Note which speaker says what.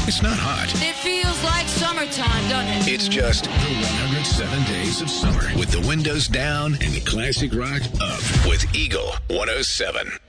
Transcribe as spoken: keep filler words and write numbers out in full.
Speaker 1: It's not hot.
Speaker 2: It feels like summertime, doesn't it?
Speaker 1: It's just the one hundred seven days of summer with the windows down and classic rock up with Eagle one oh seven.